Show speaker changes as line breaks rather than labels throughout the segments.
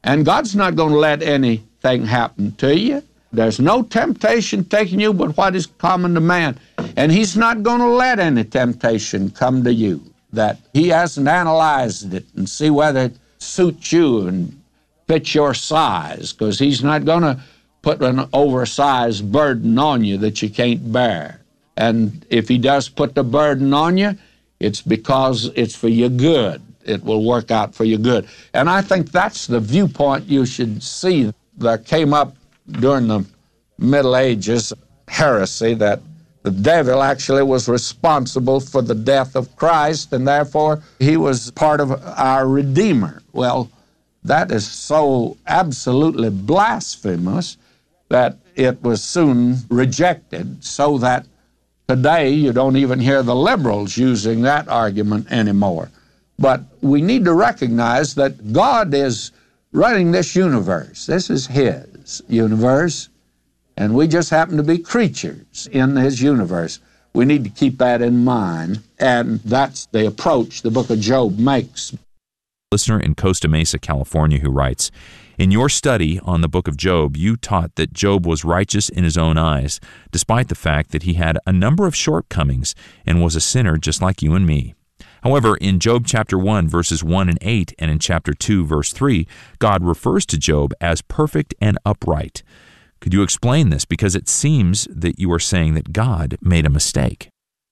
And God's not going to let anything happen to you. There's no temptation taking you but what is common to man. And He's not going to let any temptation come to you that He hasn't analyzed it and see whether it suits you and fits your size, because He's not going to put an oversized burden on you that you can't bear. And if He does put the burden on you, it's because it's for your good. It will work out for your good. And I think that's the viewpoint you should see that came up during the Middle Ages, heresy, that the devil actually was responsible for the death of Christ, and therefore he was part of our Redeemer. Well, that is so absolutely blasphemous that it was soon rejected, so that today you don't even hear the liberals using that argument anymore. But we need to recognize that God is running this universe. This is His universe, and we just happen to be creatures in His universe. We need to keep that in mind, and that's the approach the book of Job makes.
Listener in Costa Mesa, California, who writes, in your study on the book of Job, you taught that Job was righteous in his own eyes, despite the fact that he had a number of shortcomings and was a sinner just like you and me. However, in Job chapter 1, verses 1 and 8, and in chapter 2, verse 3, God refers to Job as perfect and upright. Could you explain this? Because it seems that you are saying that God made a mistake.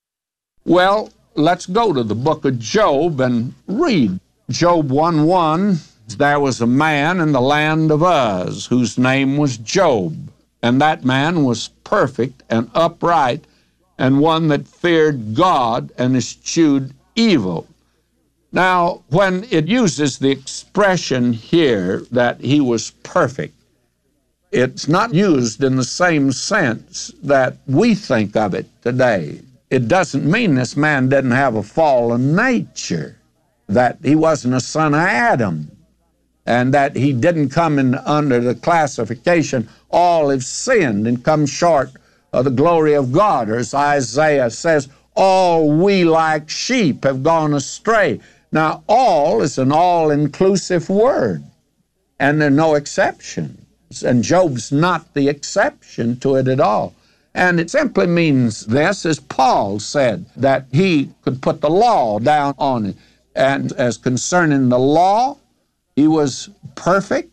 Well, let's go to the book of Job and read Job 1:1. There was a man in the land of Uz whose name was Job, and that man was perfect and upright, and one that feared God and eschewed evil. Now, when it uses the expression here that he was perfect, it's not used in the same sense that we think of it today. It doesn't mean this man didn't have a fallen nature, that he wasn't a son of Adam, and that he didn't come in under the classification, all have sinned and come short of the glory of God, or as Isaiah says, all we like sheep have gone astray. Now, all is an all-inclusive word, and there are no exceptions. And Job's not the exception to it at all. And it simply means this, as Paul said, that he could put the law down on it. And as concerning the law, he was perfect,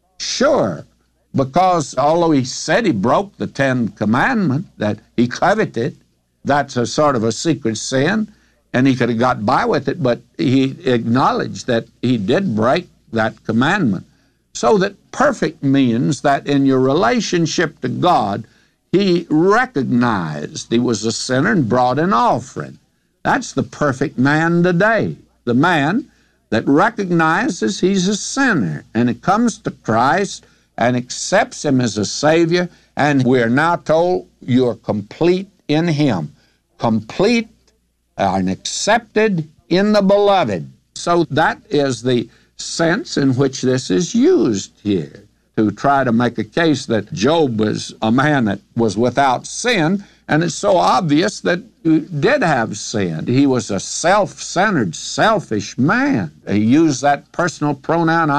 sure, because although he said he broke the 10 Commandments, that he coveted, that's a sort of a secret sin, and he could have got by with it, but he acknowledged that he did break that commandment. So that perfect means that in your relationship to God, he recognized he was a sinner and brought an offering. That's the perfect man today, the man that recognizes he's a sinner, and it comes to Christ and accepts him as a Savior, and we're now told you're complete in him. Complete and accepted in the Beloved. So that is the sense in which this is used here, to try to make a case that Job was a man that was without sin, and it's so obvious that he did have sin. He was a self-centered, selfish man. He used that personal pronoun,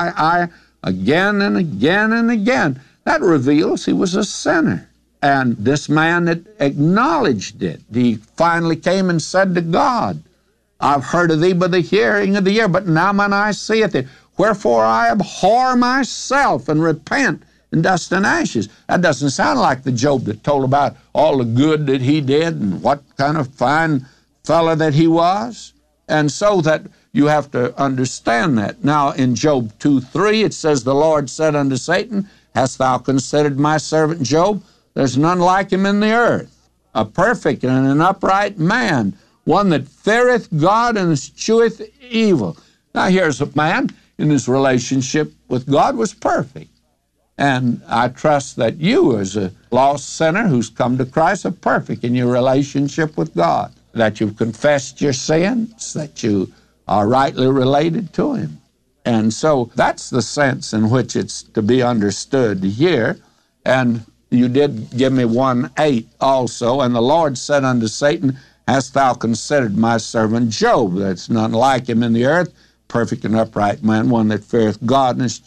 I, again and again and again. That reveals he was a sinner. And this man that acknowledged it, he finally came and said to God, I've heard of thee by the hearing of the ear, but now mine eye seeth it. Wherefore I abhor myself and repent in dust and ashes. That doesn't sound like the Job that told about all the good that he did and what kind of fine fellow that he was. And so that you have to understand that. Now in Job 2:3 it says, the Lord said unto Satan, hast thou considered my servant Job? There's none like him in the earth, a perfect and an upright man, one that feareth God and escheweth evil. Now here's a man in his relationship with God was perfect. And I trust that you, as a lost sinner who's come to Christ, are perfect in your relationship with God, that you've confessed your sins, that you are rightly related to him. And so that's the sense in which it's to be understood here. And you did give me 1:8 also. And the Lord said unto Satan, hast thou considered my servant Job? There's none like him in the earth, perfect and upright man, one that feareth God and